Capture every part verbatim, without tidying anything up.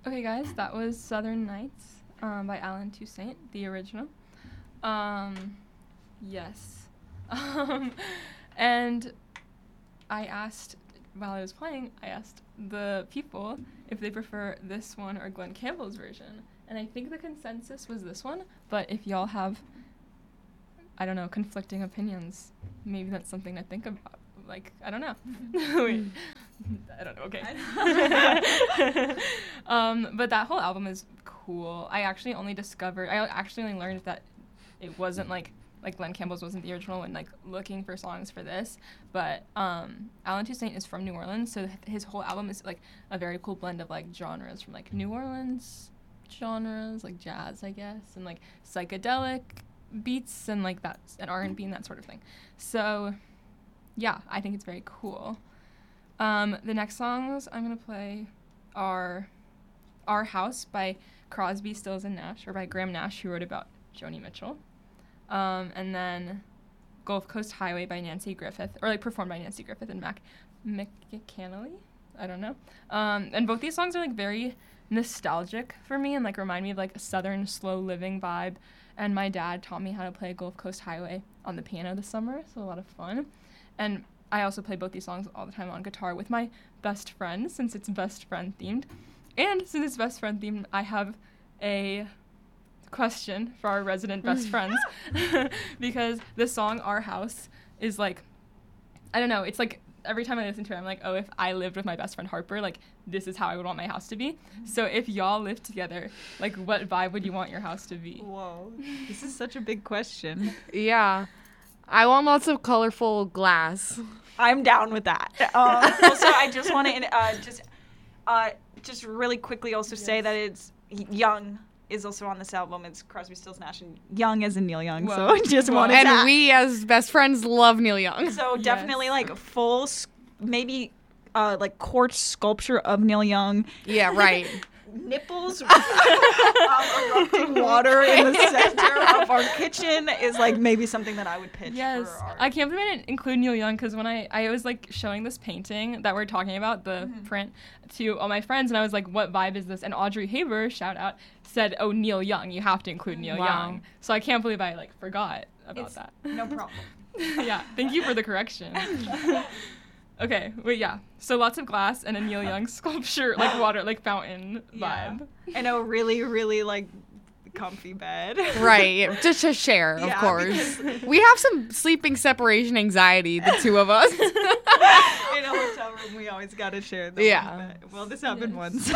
Okay, guys, that was Southern Nights um, by Alan Toussaint, the original. Um, yes. Um, and I asked, while I was playing, I asked the people if they prefer this one or Glenn Campbell's version. And I think the consensus was this one, but if y'all have, I don't know, conflicting opinions, maybe that's something to think about. Like, I don't know. Wait. I don't know, okay. um, but that whole album is cool. I actually only discovered, I actually only learned that it wasn't like, like Glenn Campbell's wasn't the original when like looking for songs for this. But um, Alan Toussaint is from New Orleans, so th- his whole album is like a very cool blend of like genres from like New Orleans genres, like jazz, I guess, and like psychedelic beats and like that, and R and B and that sort of thing. So yeah, I think it's very cool. Um, the next songs I'm going to play are Our House by Crosby, Stills, and Nash, or by Graham Nash, who wrote about Joni Mitchell. Um, and then Gulf Coast Highway by Nancy Griffith, or like performed by Nancy Griffith and Mac McCannally? I don't know. Um, and both these songs are like very nostalgic for me and like remind me of like a southern slow living vibe. And my dad taught me how to play Gulf Coast Highway on the piano this summer, so a lot of fun. And I also play both these songs all the time on guitar with my best friend, since it's best friend themed. And since it's best friend themed, I have a question for our resident best friends. Because the song Our House is like, I don't know, it's like every time I listen to it, I'm like, oh, if I lived with my best friend Harper, like, this is how I would want my house to be. So if y'all lived together, like, what vibe would you want your house to be? Whoa. This is such a big question. Yeah. I want lots of colorful glass. I'm down with that. Um, also, I just want to uh, just uh, just really quickly also yes. say that it's Young is also on this album. It's Crosby, Stills, Nash, and Young as in Neil Young. Whoa. So I just wanted and that. we as best friends love Neil Young. So yes. definitely like full, maybe uh, like quartz sculpture of Neil Young. Yeah, right. Nipples um, erupting water in the center of our kitchen is like maybe something that I would pitch. Yes, for our... I can't believe I didn't include Neil Young, because when I, I was like showing this painting that we're talking about, the mm-hmm. print, to all my friends, and I was like, what vibe is this? And Audrey Haber, shout out, said, oh, Neil Young, you have to include Neil wow. Young. So I can't believe I like forgot about it's that. No problem. Yeah, thank you for the correction. Okay, wait, yeah. So lots of glass and a Neil Young sculpture, like water, like fountain yeah. vibe. And a really, really, like, comfy bed. Right, just to share, of yeah, course. We have some sleeping separation anxiety, the two of us. In a hotel room, we always got to share the yeah. bed. Well, this happened yes. once.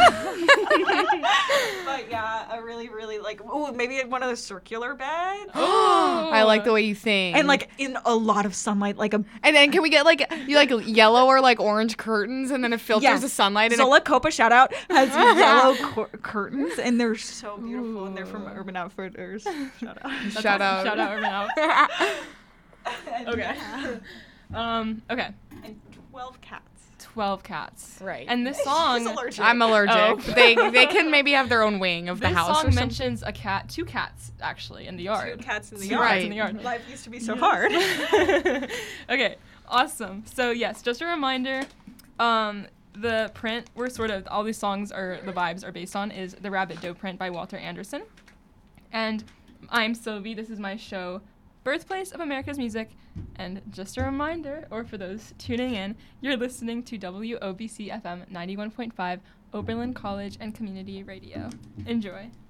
But yeah, a really, really, like, oh, maybe one of the circular beds. I like the way you think. And, like, in a lot of sunlight, like a... And then can we get, like, you like yellow or, like, orange curtains, and then it filters yes. the sunlight? And Zola Copa, shout out, has yellow cur- curtains, and they're so beautiful, Ooh. And they're from Urban Outfitters. Shout out. Shout out. Shout out Urban Outfitters. Okay. Um, okay. And twelve cats. twelve cats. Right. And this song... allergic. I'm allergic. Oh. they they can maybe have their own wing of this the house. song or mentions a cat, two cats, actually, in the yard. Two cats in the two yard. Cats in the yard. Life used to be so yes. hard. Okay, awesome. So, yes, just a reminder, um, the print we're sort of, all these songs are, the vibes are based on, is The Rabbit Doe print by Walter Anderson. And I'm Sylvie. This is my show, Birthplace of America's Music. And just a reminder, or for those tuning in, you're listening to W O B C F M ninety-one point five, Oberlin College and Community Radio. Enjoy.